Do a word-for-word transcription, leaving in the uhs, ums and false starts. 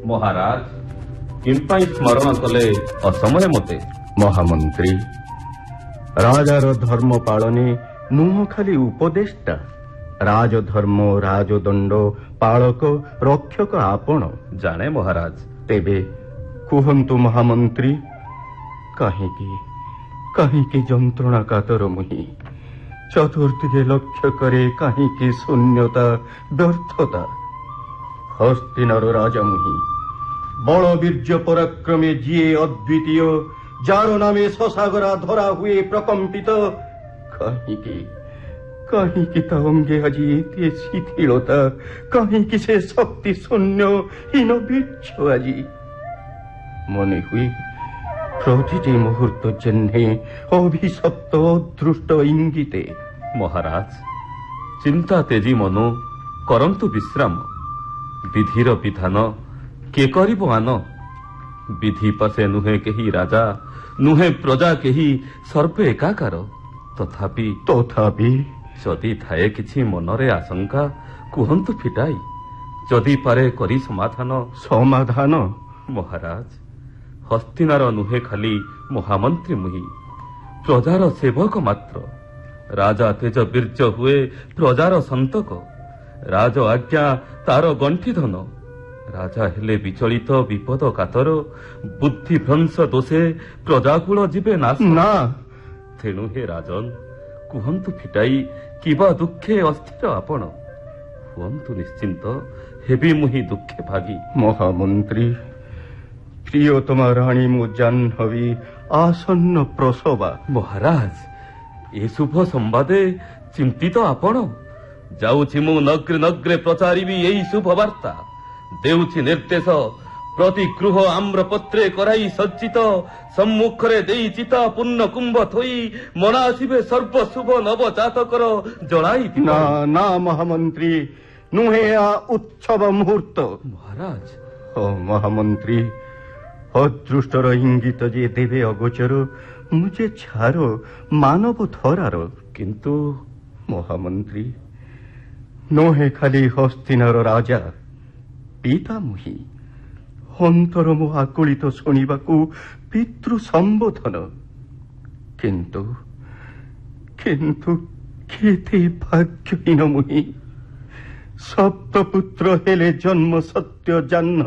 ମହାରାଜ କିମ୍ପାଇଁ ସ୍ମରଣ କଲେ ଅସମୟ ମତେ? ମହାମନ୍ତ୍ରୀ, ରାଜାର ଧର୍ମ ପାଳନେ ନୁହଁ ଖାଲି ଉପଦେଷ୍ଟା, ରାଜଧର୍ମ ରାଜଦଣ୍ଡ ପାଳକ ରକ୍ଷକ ଆପଣ। ଜାଣେ ମହାରାଜ। ତେବେ କୁହନ୍ତୁ ମହାମନ୍ତ୍ରୀ, କାହିଁକି କାହିଁକି ଯନ୍ତ୍ରଣା କାତର ମୁହିଁ? ଚତୁର୍ଦିକେ ଲକ୍ଷ୍ୟ କରେ କାହିଁକି ଶୂନ୍ୟତା ବ୍ୟର୍ଥତା? ହସ୍ତିନାର ରାଜା ମୁହିଁ, ବଳବୀର୍ଯ୍ୟ ପରାକ୍ରମେ ଯିଏ ଅଦ୍ୱିତୀୟ, ଯାର ନାମେ ସସାଗରା ଧରା ହୁଏ ପ୍ରକମ୍ପିତ। କାହିଁକି କାହିଁକି ତା ଅଙ୍ଗେ ଆଜି ଏତେ ଶିଥିଳତା? କାହିଁକି ସେ ଶକ୍ତି ଶୂନ୍ୟ ହୀନ ବିଚ୍ଛ ଆଜି? ମନେ ହୁଏ ପ୍ରତିଟି ମୁହୂର୍ତ୍ତ ଯେହ୍ନେ ଅଭିଶପ୍ତ ଅଦୃଷ୍ଟ ଇଙ୍ଗିତେ। ମହାରାଜ, ଚିନ୍ତା ତେଜି ମନ କରନ୍ତୁ ବିଶ୍ରାମ। ବିଧିର ବିଧାନ କେ କରିବ ଆନ? ବିଧି ପସେ ନୁହେଁ କେହି ରାଜା, ନୁହେଁ ପ୍ରଜା କେହି ସର୍ବେ ଏକାକାର। ତଥାପି ତଥାପି ଯଦି ଥାଏ କିଛି ମନରେ ଆଶଙ୍କା, କୁହନ୍ତୁ ଫିଟାଇ, ଯଦି ପାରେ କରି ସମାଧାନ। ସମାଧାନ? ମହାରାଜ, ହସ୍ତିନାର ନୁହେଁ ଖାଲି ମହାମନ୍ତ୍ରୀ ମୁହିଁ, ପ୍ରଜାର ସେବକ ମାତ୍ର। ରାଜା ତେଜ ବୀର୍ଯ୍ୟ ହୁଏ ପ୍ରଜାର ସନ୍ତକ, ରାଜ ଆଜ୍ଞା ତାର ଗଣ୍ଠିଧନ। ରାଜା ହେଲେ ବିଚଳିତ ବିପଦ କାତର, ବୁଦ୍ଧି ଭ୍ରଂଶ ଦୋଷେ ପ୍ରଜାକୁଳ ଯିବେ ନାଶ। ନା, ତେଣୁ ହେ ରାଜନ, କୁହନ୍ତୁ ଫିଟାଇ, କିବା ଦୁଃଖେ ଅସ୍ଥିର ଆପଣ? ହୁଅନ୍ତୁ ନିଶ୍ଚିନ୍ତ, ହେବି ମୁହିଁ ଦୁଃଖେ ଭାଗି। ମହାମନ୍ତ୍ରୀ, ପ୍ରିୟତମା ରାଣୀ ମୋ ଜାହ୍ନବୀ ଆସନ୍ନ ପ୍ରସବା। ମହାରାଜ, ଏ ଶୁଭ ସମ୍ବାଦେ ଚିନ୍ତିତ ଆପଣ? ଯାଉଛି ମୁଁ ନଗ୍ରେ ନଗ୍ରେ ପ୍ରଚାରିବି ଏଇ ଶୁଭ ବାର୍ତ୍ତା। ଦେଉଛି ନିର୍ଦ୍ଦେଶ, ପ୍ରତି ଗୃହ ଆମ୍ରପତ୍ରେ କରାଇ ସଜ୍ଜିତ, ସମ୍ମୁଖରେ ଦେଇ ଚିତା ପୂର୍ଣ୍ଣ କୁମ୍ଭ ଥୋଇ, ମନାସିବେ ସର୍ବଶୁଭ ନବ ଜାତକର ଜଣାଇ। ନା ନା ମହାମନ୍ତ୍ରୀ, ନୁହେଁ ଆ ଉତ୍ସବ ମୁହୂର୍ତ୍ତ। ମହାରାଜ, ଓ ମହାମନ୍ତ୍ରୀ, ଅଦୃଷ୍ଟର ଇଙ୍ଗିତ ଯେ ଦେବେ ଅଗୋଚର, ମୁଁ ଯେ ଛାର ମାନବ ଧରାର। କିନ୍ତୁ ମହାମନ୍ତ୍ରୀ, ନୁହେଁ ଖାଲି ହସ୍ତିନାର ରାଜା, ପିତା ମୁହିଁ। ଅନ୍ତର ମୋ ଆକୁଳିତ ଶୁଣିବାକୁ ପିତୃ ସମ୍ବୋଧନ। କିନ୍ତୁ କିନ୍ତୁ କେତେ ଭାଗ୍ୟହୀନ ମୁହିଁ। ସପ୍ତପୁତ୍ର ହେଲେ ଜନ୍ମ ସତ୍ୟ ଜାହ୍ନ